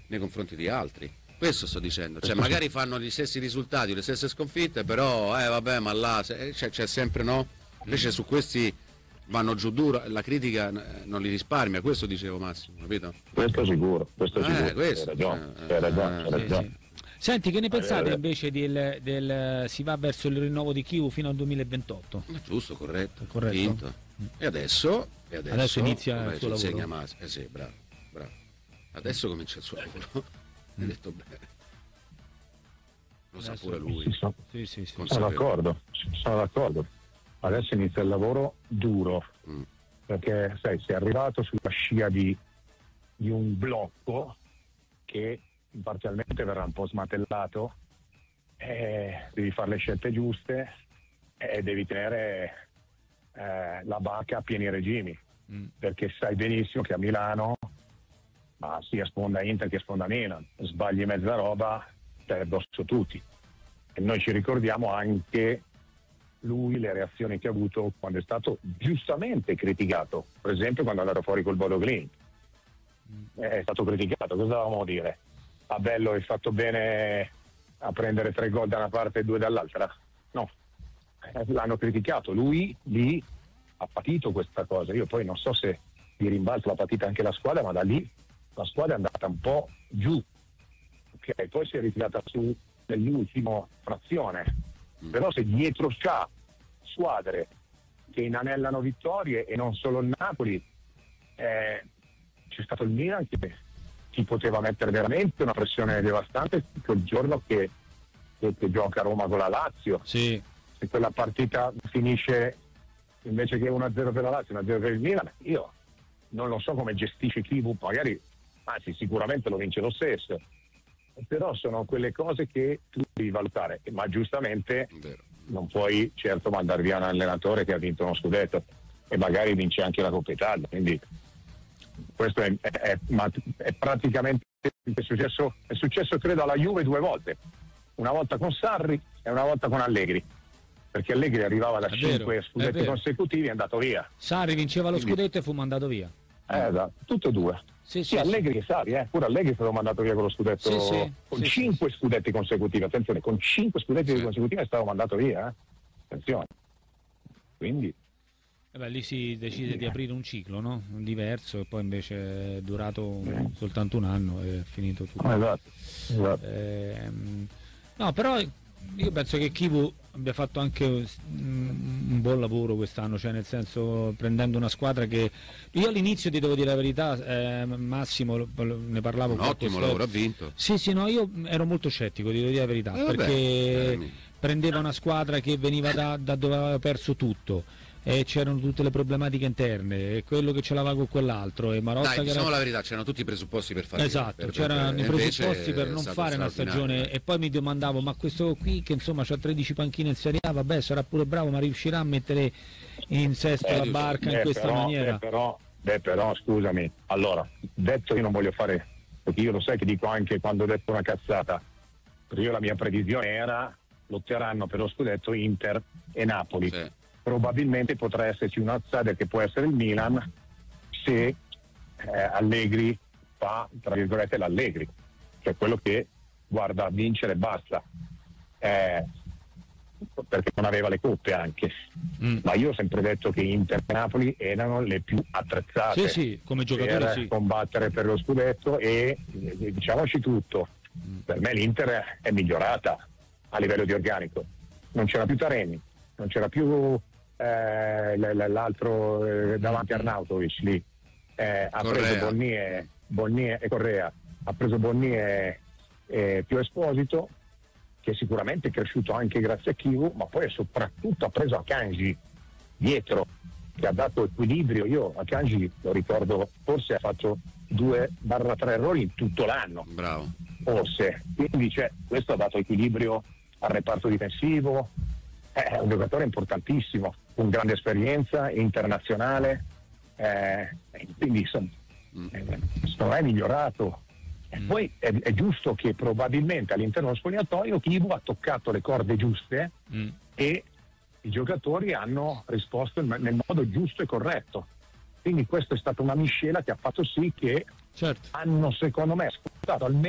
nei confronti di altri. Questo sto dicendo, cioè magari fanno gli stessi risultati, le stesse sconfitte, però vabbè, ma là c'è sempre no. Invece su questi vanno giù duro, la critica non li risparmia, questo dicevo Massimo, capito? Questo sicuro. Questo, hai ragione. Sì. Senti, che ne pensate invece del si va verso il rinnovo di Chivu fino al 2028? Giusto, corretto. Vinto. E adesso inizia il suo lavoro. Insegna sì, bravo. Adesso comincia il suo lavoro. Hai detto bene. Lo sa pure lui. Sì. Sono d'accordo. Adesso inizia il lavoro duro, perché sei arrivato sulla scia di un blocco che parzialmente verrà un po' smantellato, devi fare le scelte giuste e devi tenere la barca a pieni regimi, perché sai benissimo che a Milano, ma sia sponda Inter che sponda Milan, sbagli mezza roba, stai addosso tutti. E noi ci ricordiamo anche lui, le reazioni che ha avuto quando è stato giustamente criticato, per esempio quando è andato fuori col Bodo Glimt. È stato criticato, cosa dovevamo dire? Bello, hai fatto bene a prendere 3 gol da una parte e 2 dall'altra? No, l'hanno criticato, lui lì ha patito questa cosa. Io poi non so se di rimbalzo l'ha patita anche la squadra, ma da lì la squadra è andata un po' giù, ok, poi si è ritirata su nell'ultima frazione, però se dietro c'ha squadre che inanellano vittorie, e non solo il Napoli, c'è stato il Milan che ti poteva mettere veramente una pressione devastante quel giorno che gioca a Roma con la Lazio. Sì. Se quella partita finisce invece che 1-0 per la Lazio, 1-0 per il Milan, io non lo so come gestisce Chivu, magari, anzi sicuramente lo vince lo stesso, però sono quelle cose che tu devi valutare, ma giustamente non puoi certo mandare via un allenatore che ha vinto uno scudetto e magari vince anche la Coppa Italia, quindi questo è praticamente è successo credo alla Juve 2 volte, una volta con Sarri e una volta con Allegri, perché Allegri arrivava da 5 scudetti consecutivi e è andato via. Sarri vinceva lo scudetto e fu mandato via. Esatto, tutte e due. Sì, Allegri e Sarri, pure Allegri è stato mandato via con lo scudetto, con 5 scudetti consecutivi, attenzione, con 5 scudetti consecutivi è stato mandato via, attenzione. Quindi lì si decide di aprire un ciclo, no? Diverso, e poi invece è durato soltanto un anno e è finito tutto. Esatto. No, però io penso che Chivu abbia fatto anche un buon lavoro quest'anno, cioè nel senso, prendendo una squadra che io all'inizio, ti devo dire la verità, Massimo, ne parlavo un ottimo lavoro, ha vinto. Sì, no, io ero molto scettico, ti devo dire la verità, perché prendeva una squadra che veniva da dove aveva perso tutto, e c'erano tutte le problematiche interne, e quello che ce l'aveva con quell'altro, e Marotta, dai, diciamo la verità, c'erano tutti i presupposti per fare, c'erano i presupposti per non fare una stagione, e poi mi domandavo, ma questo qui che insomma c'ha 13 panchine in Serie A, vabbè, sarà pure bravo, ma riuscirà a mettere in sesto la barca in questa maniera? Però scusami, allora, detto, io non voglio fare, perché io lo sai che dico anche quando ho detto una cazzata, perché io la mia previsione era lotteranno per lo scudetto Inter e Napoli. Probabilmente potrà esserci un outsider che può essere il Milan, se Allegri fa, tra virgolette, l'Allegri, cioè quello che guarda a vincere e basta, perché non aveva le coppe anche, ma io ho sempre detto che Inter e Napoli erano le più attrezzate come giocatori, per combattere per lo scudetto, e diciamoci tutto, per me l'Inter è migliorata a livello di organico, non c'era più Taremi, non c'era più l'altro davanti a Arnautovic lì, ha preso Bonnier e Correa, ha preso Bonnier più Esposito, che sicuramente è cresciuto anche grazie a Chivu, ma poi soprattutto ha preso Akanji dietro, che ha dato equilibrio. Io Akanji lo ricordo, forse ha fatto 2-3 errori in tutto l'anno, bravo, forse, quindi questo ha dato equilibrio al reparto difensivo. È un giocatore importantissimo, con grande esperienza internazionale, quindi secondo me è migliorato. E poi è giusto che probabilmente all'interno dello spogliatoio Chivu ha toccato le corde giuste e i giocatori hanno risposto nel modo giusto e corretto. Quindi questa è stata una miscela che ha fatto sì che hanno, secondo me, stato almeno